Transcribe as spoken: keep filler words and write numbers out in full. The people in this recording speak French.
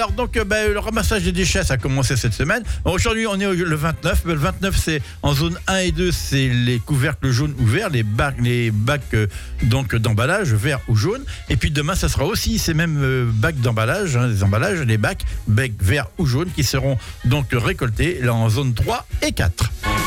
Alors, donc, euh, bah, le ramassage des déchets, ça a commencé cette semaine. Aujourd'hui, on est au- le vingt-neuf. Le vingt-neuf, c'est en zone un et deux, c'est les couvercles jaunes ou verts, les bacs, les bacs euh, donc, d'emballage, vert ou jaune. Et puis demain, ça sera aussi ces mêmes euh, bacs d'emballage, hein, les emballages, les bacs, becs verts ou jaunes, qui seront donc récoltés là en zone trois et quatre.